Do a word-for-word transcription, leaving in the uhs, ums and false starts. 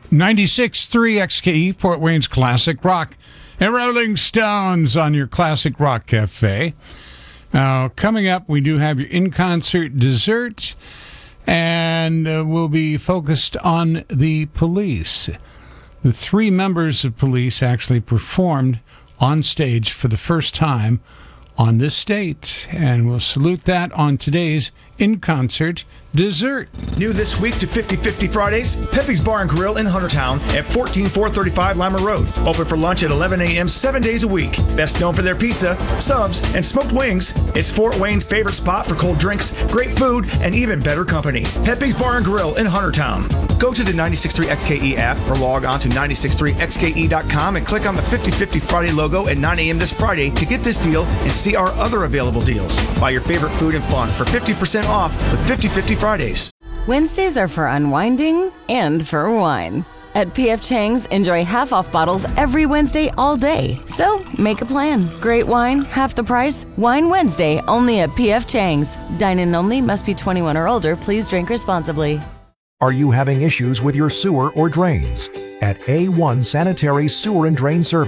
ninety-six point three X K E, Fort Wayne's Classic Rock, and Rolling Stones on your Classic Rock Cafe. Now, coming up, we do have your in-concert dessert, and uh, we'll be focused on the police. The three members of police actually performed on stage for the first time on this date, and we'll salute that on today's in-concert dessert. New this week to fifty fifty Fridays, Pepe's Bar and Grill in Huntertown at fourteen four thirty-five Lima Road. Open for lunch at eleven a.m. seven days a week. Best known for their pizza, subs, and smoked wings, it's Fort Wayne's favorite spot for cold drinks, great food, and even better company. Pepe's Bar and Grill in Huntertown. Go to the ninety-six point three X K E app or log on to ninety-six point three X K E dot com and click on the fifty fifty Friday logo at nine a.m. this Friday to get this deal and see our other available deals. Buy your favorite food and fun for fifty percent off with fifty fifty Fridays. Wednesdays are for unwinding and for wine. At P F Chang's, enjoy half-off bottles every Wednesday all day. So, make a plan. Great wine, half the price. Wine Wednesday, only at P F Chang's. Dine-in only, must be twenty-one or older. Please drink responsibly. Are you having issues with your sewer or drains? At A one Sanitary Sewer and Drain Service,